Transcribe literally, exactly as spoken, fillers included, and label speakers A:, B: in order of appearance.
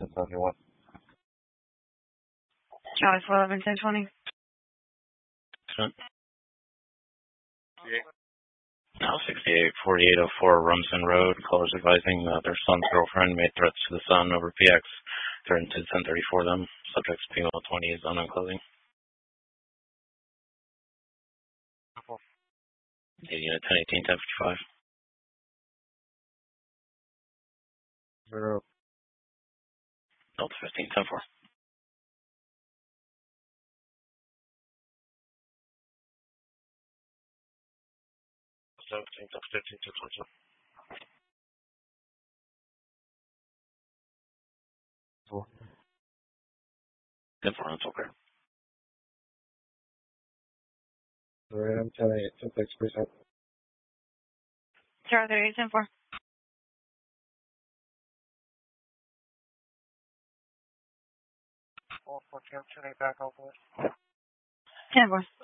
A: That's all you want.
B: Charlie four eleven ten twenty.
C: Now sixty-eight forty-eight oh four Rumson Road. Callers advising that their son's girlfriend made threats to the son over P X. Threatened to ten thirty-four them. Subject's P L twenty is on clothing. Unit ten eighteen ten fifty-five.
A: Zero.
C: Delta fifteen ten four.
A: seventeen Delta fifteen ten twenty-two. Four.
C: ten four, that's okay.
A: Alright, I'm ten eight. ten six percent.
B: Charlie thirty-eight ten four.
A: Four four ten ten eight back over.
B: ten four.